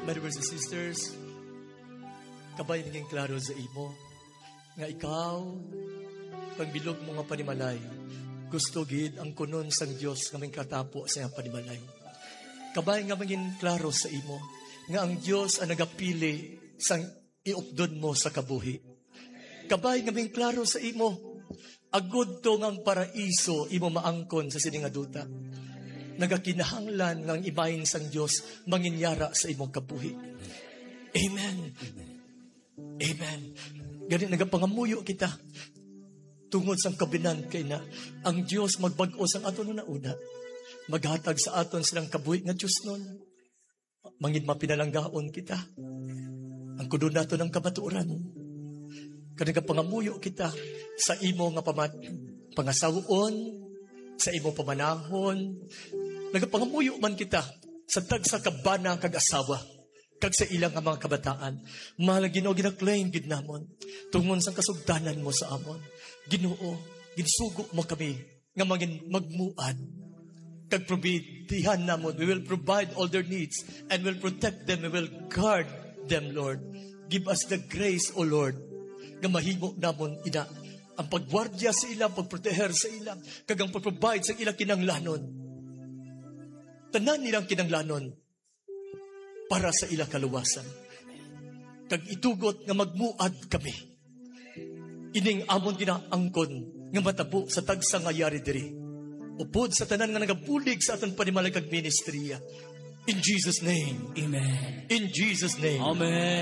My brothers and sisters, kabay naging klaro sa imo, nga ikaw, pag bilog mo nga panimalay, gusto gid ang kunon sang Dios nga may katapo sa iyang panimalay. Kabay nga maging klaro sa imo, nga ang Dios ang nagapili sang iupdod mo sa kabuhi. Kabay nga maging klaro sa imo, agud to ngang paraiso imo maangkon sa sining nga duta. Nagakinahanglan ng ibahin sang Diyos manginyara sa imong kabuhi. Amen. Amen. Ganit nagapangamuyo kita tungod sang kabinan kay na ang Diyos magbag-o sang aton na una. Maghatag sa aton silang kabuhi nga Diyos nun. Mangin mapinalanggaon kita. Ang kudo nato ng kabaturan. Nagapangamuyo kita sa imo nga pangasawon, sa imo pamanahon. Nagapangamuyo man kita sa tagsa kabana kag asawa kag sa ilang mga kabataan. Mahal Ginoo, ginaklaim gid namon tungod sa kasugdanan mo sa amon. Ginoo, ginsugo mo kami nga magmuad kag probidihan namon. We will provide all their needs and will protect them. We will guard them, Lord. Give us the grace, O Lord, nga mahimo namon ina ang pagwardya sa ilang, pagproteher sa ilang, kag ang pag-provide sa ilang kinanglanon. Tanan nilang kinanglanon para sa ilang kaluwasan. Kag itugot nga magmuad kami. Ining amon ginaangkon nga matabo sa tagsa nga yari diri. Upod sa tanan nga nagabulig sa aton panimalay kag ministriya. In Jesus' name. Amen. In Jesus' name. Amen.